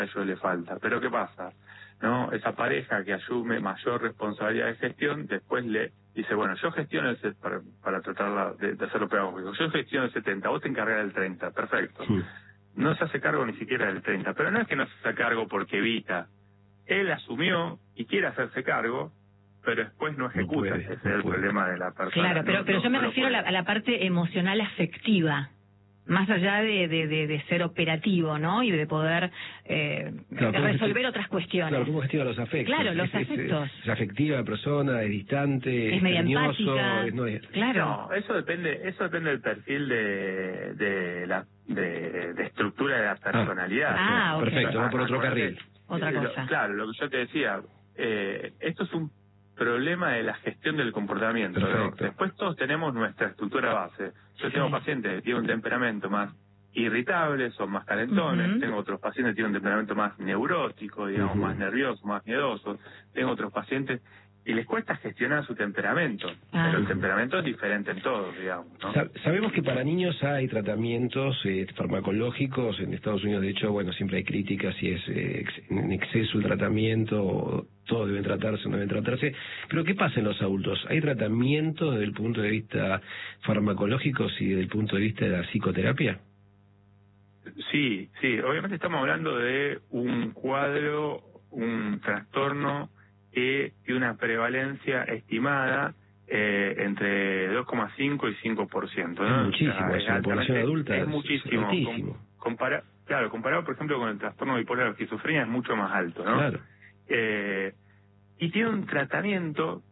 a ellos le falta. Pero ¿qué pasa? ¿No? Esa pareja que asume mayor responsabilidad de gestión, después le dice, bueno, yo gestiono el para tratar de hacerlo pedagógico, yo gestiono el 70, vos te encargás del 30, perfecto. Sí. No se hace cargo ni siquiera del 30, pero no es que no se hace cargo porque evita. Él asumió y quiere hacerse cargo, pero después no ejecuta. Ese es el problema de la persona. Claro, pero yo me refiero a la parte emocional afectiva, más allá de ser operativo, ¿no? Y de poder resolver otras cuestiones. Claro, ¿cómo gestiona los afectos? Claro, los afectos. Es afectiva la persona, es distante, es media cariñoso, empática. Claro. No, eso depende del perfil de estructura de la personalidad. Okay. Perfecto, va por otro carril. Otra cosa. Claro, lo que yo te decía, esto es un problema de la gestión del comportamiento, ¿no? Después todos tenemos nuestra estructura base. Yo tengo pacientes que tienen un temperamento más irritable, son más calentones, tengo otros pacientes que tienen un temperamento más neurótico, digamos, más nervioso, más miedoso, tengo otros pacientes y les cuesta gestionar su temperamento, pero el temperamento es diferente en todos, digamos, ¿no? Sabemos que para niños hay tratamientos farmacológicos. En Estados Unidos, de hecho, bueno, siempre hay críticas si es en exceso el tratamiento, todos deben tratarse o no deben tratarse. Pero ¿qué pasa en los adultos? ¿Hay tratamiento desde el punto de vista farmacológico y desde el punto de vista de la psicoterapia? Sí, obviamente estamos hablando de un cuadro, un trastorno y una prevalencia estimada entre 2,5 y 5%, ¿no? Es muchísimo, es la población adulta. Es muchísimo. Comparado, por ejemplo, con el trastorno bipolar o esquizofrenia, es mucho más alto, ¿no? Claro. Y tiene un tratamiento,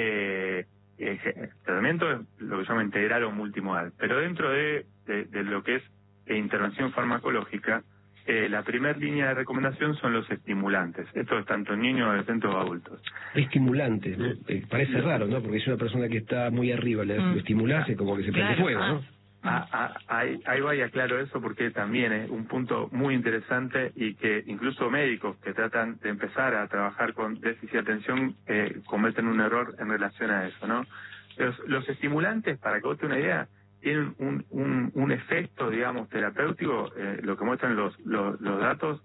tratamiento es lo que se llama integral o multimodal, pero dentro de lo que es intervención farmacológica, la primera línea de recomendación son los estimulantes. Esto es tanto en niños, adolescentes o adultos. Estimulantes, ¿no? Parece raro, ¿no? Porque es una persona que está muy arriba, lo estimulase como que se prende fuego, ¿no? Ahí va y aclaro eso porque también es un punto muy interesante y que incluso médicos que tratan de empezar a trabajar con déficit de atención cometen un error en relación a eso, ¿no? Los estimulantes, para que vos te una idea, tienen un efecto, digamos, terapéutico, lo que muestran los datos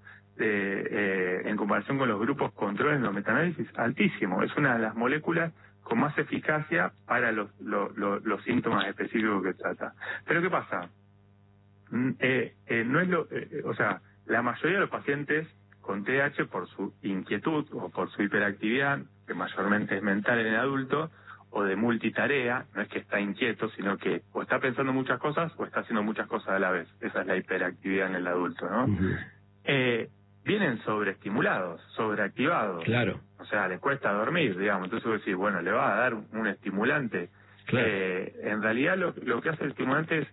en comparación con los grupos controles en los metaanálisis, altísimo. Es una de las moléculas con más eficacia para los síntomas específicos que trata. Pero ¿qué pasa? No es o sea, la mayoría de los pacientes con TDAH, por su inquietud o por su hiperactividad, que mayormente es mental en el adulto, o de multitarea, no es que está inquieto, sino que o está pensando muchas cosas o está haciendo muchas cosas a la vez. Esa es la hiperactividad en el adulto, ¿no? Vienen sobreestimulados, sobreactivados. Claro. O sea, les cuesta dormir, digamos. Entonces vos decís, bueno, le vas a dar un estimulante. Claro. En realidad lo que hace el estimulante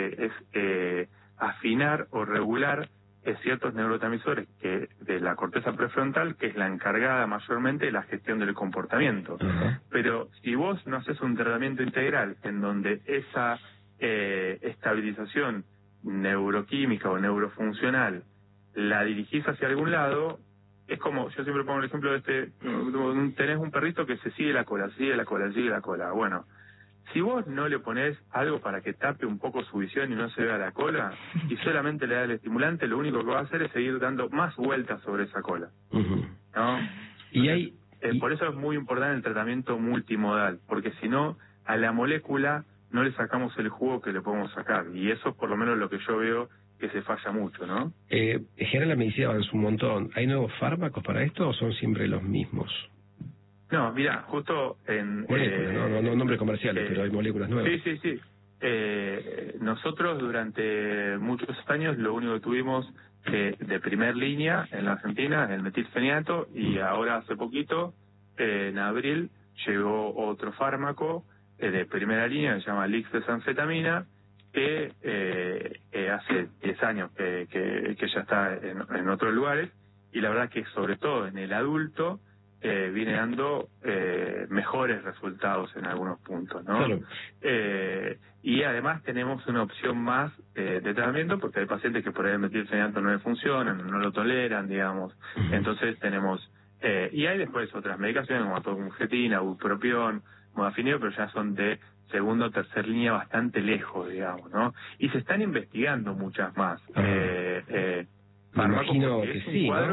es afinar o regular ciertos neurotransmisores de la corteza prefrontal, que es la encargada mayormente de la gestión del comportamiento. Pero si vos no haces un tratamiento integral en donde esa estabilización neuroquímica o neurofuncional la dirigís hacia algún lado, es como, yo siempre pongo el ejemplo de tenés un perrito que se sigue la cola. Bueno, si vos no le ponés algo para que tape un poco su visión y no se vea la cola, y solamente le das el estimulante, lo único que va a hacer es seguir dando más vueltas sobre esa cola, ¿no? Por eso es muy importante el tratamiento multimodal, porque si no, a la molécula no le sacamos el jugo que le podemos sacar, y eso es por lo menos lo que yo veo que se falla mucho, ¿no? En general la medicina avanza un montón. ¿Hay nuevos fármacos para esto o son siempre los mismos? No, mira, justo en... Moléculas, no nombres comerciales, pero hay moléculas nuevas. Sí. Nosotros durante muchos años lo único que tuvimos de primer línea en la Argentina es el metilfenidato, y ahora hace poquito, en abril, llegó otro fármaco de primera línea que se llama lixdesanfetamina, que hace 10 años que ya está en otros lugares, y la verdad que sobre todo en el adulto viene dando mejores resultados en algunos puntos, ¿no? Claro. Y además tenemos una opción más de tratamiento, porque hay pacientes que por ahí el metilfenidato no le funcionan, no lo toleran, digamos. Entonces tenemos y hay después otras medicaciones como atomogetina, bupropión, modafinilo, pero ya son de segunda o tercera línea bastante lejos, digamos, ¿no? Y se están investigando muchas más. Me imagino que sí, ¿no?